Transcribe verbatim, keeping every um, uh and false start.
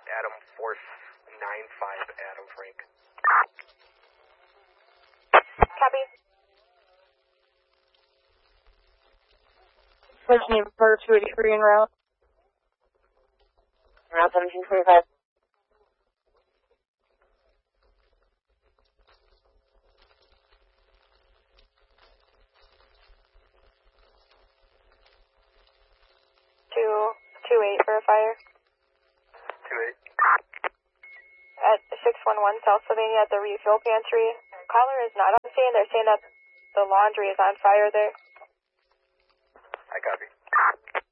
Adam Force nine five, Adam Frank. Copy. Switch name for two eighty-three en route. Route seventeen twenty-five. Two, two eight for a fire. Two eight. At six one one South Sylvania at the refuel pantry. Caller is not on scene. They're saying that the laundry is on fire there. I copy.